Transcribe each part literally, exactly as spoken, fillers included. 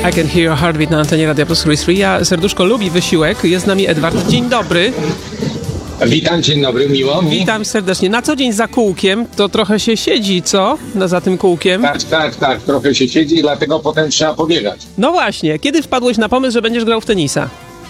I Can Hear Your Heartbeat na antenie Radia Plus trzy. Ja serduszko lubi wysiłek. Jest z nami Edward. Dzień dobry. Witam, dzień dobry, miło mi. Witam serdecznie. Na co dzień za kółkiem to trochę się siedzi, co? No, za tym kółkiem. Tak, tak, tak. Trochę się siedzi i dlatego potem trzeba pobiegać. No właśnie. Kiedy wpadłeś na pomysł, że będziesz grał w tenisa?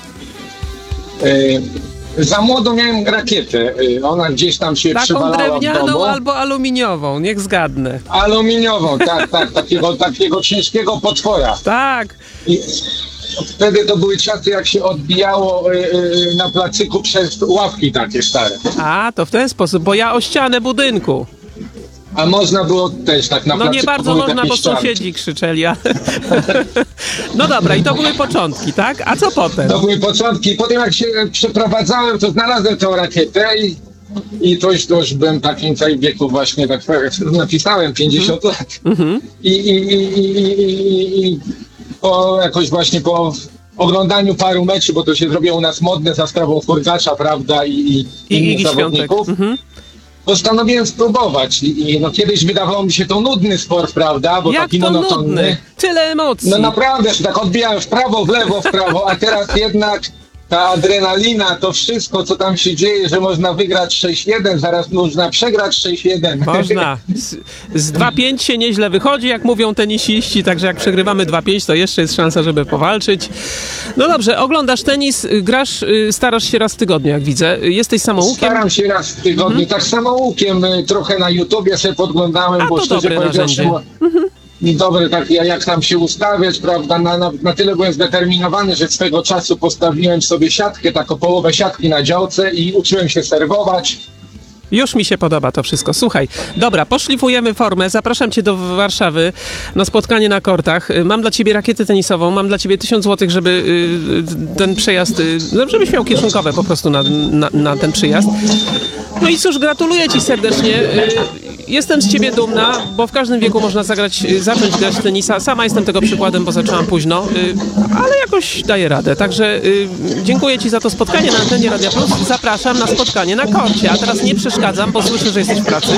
Yy, za młodo miałem rakietę. Yy, ona gdzieś tam się Taką przywalała w drewnianą domu. albo aluminiową, niech zgadnę. Aluminiową, tak, tak. Takiego, takiego ciężkiego potwora. Tak. I wtedy to były czasy, jak się odbijało yy, na placyku przez ławki takie stare. A, to w ten sposób, bo ja o ścianę budynku. A można było też tak na No placyku. nie bardzo były można, takie bo ścianki. sąsiedzi krzyczeli, ale... No dobra, i to były początki, tak? A co potem? To były początki. Potem jak się przeprowadzałem, to znalazłem tę rakietę i, i to, już, to już byłem takim w wieku właśnie, tak napisałem, pięćdziesiąt lat. Mhm. I, i, i, i, i, i po jakoś właśnie po oglądaniu paru meczów, bo to się zrobiło u nas modne za sprawą Furgacza, prawda, i, i, I innych Igi Świątek. zawodników. Mhm. Postanowiłem spróbować i, i no kiedyś wydawało mi się to nudny sport, prawda, bo Jak taki to monotonny. nudny? Tyle emocji. No naprawdę, że tak odbijałem w prawo, w lewo, w prawo, a teraz jednak ta adrenalina, to wszystko, co tam się dzieje, że można wygrać sześć jeden, zaraz można przegrać sześć jeden. Można. Z, z dwa pięć się nieźle wychodzi, jak mówią tenisiści, także jak przegrywamy dwa pięć, to jeszcze jest szansa, żeby powalczyć. No dobrze, oglądasz tenis, grasz, starasz się raz w tygodniu, jak widzę. Jesteś samoukiem? Staram się raz w tygodniu, tak samoukiem, y, trochę na YouTubie sobie podglądałem, A, bo to szczerze dobre powiedziawszy, narzędzie. dobre, tak ja- jak tam się ustawiać, prawda, na, na, na tyle byłem zdeterminowany, że swego czasu postawiłem sobie siatkę, taką połowę siatki na działce i uczyłem się serwować. Już mi się podoba to wszystko. Słuchaj, dobra, poszlifujemy formę. Zapraszam cię do Warszawy na spotkanie na kortach. Mam dla ciebie rakietę tenisową, mam dla ciebie tysiąc złotych, żeby y, ten przejazd, y, no, żebyś miał kieszonkowe po prostu na, na, na ten przyjazd. No i cóż, gratuluję ci serdecznie. Y, jestem z ciebie dumna, bo w każdym wieku można zagrać, y, zacząć grać w tenisa. Sama jestem tego przykładem, bo zaczęłam późno, y, ale jakoś daję radę. Także y, dziękuję ci za to spotkanie na antenie Radia Plus. Zapraszam na spotkanie na korcie. A teraz nie przeszkadzam, bo słyszę, że jesteś w pracy.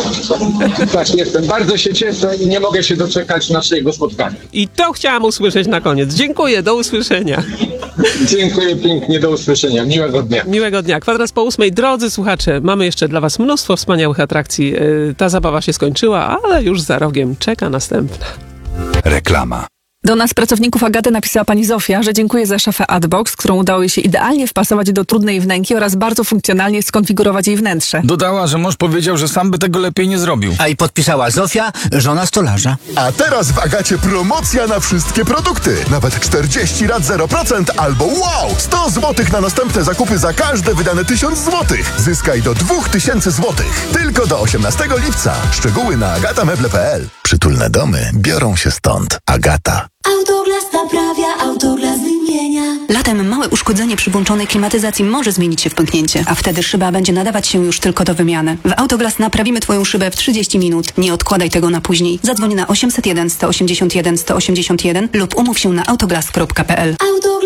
Tak, jestem, bardzo się cieszę i nie mogę się doczekać naszego spotkania. I to chciałam usłyszeć na koniec. Dziękuję, do usłyszenia. Dziękuję pięknie, do usłyszenia, miłego dnia. Miłego dnia. Kwadrans po ósmej. Drodzy słuchacze, mamy jeszcze dla was mnóstwo wspaniałych atrakcji. Yy, Ta zabawa się skończyła, ale już za rogiem czeka następna. Reklama. Do nas, pracowników Agaty, napisała pani Zofia, że dziękuję za szafę Adbox, którą udało jej się idealnie wpasować do trudnej wnęki oraz bardzo funkcjonalnie skonfigurować jej wnętrze. Dodała, że mąż powiedział, że sam by tego lepiej nie zrobił. A i podpisała Zofia, żona stolarza. A teraz w Agacie promocja na wszystkie produkty. Nawet czterdzieści rat zero procent albo wow! sto złotych na następne zakupy za każde wydane tysiąc złotych. Zyskaj do dwa tysiące złotych. Tylko do osiemnastego lipca. Szczegóły na agatameble kropka p l. Przytulne domy biorą się stąd. Agata. Autoglas naprawia, Autoglas wymienia. Latem małe uszkodzenie przy włączonej klimatyzacji może zmienić się w pęknięcie, a wtedy szyba będzie nadawać się już tylko do wymiany. W Autoglas naprawimy twoją szybę w trzydzieści minut. Nie odkładaj tego na później. Zadzwoń na osiemset jeden sto osiemdziesiąt jeden sto osiemdziesiąt jeden lub umów się na autoglas kropka p l. Autoglas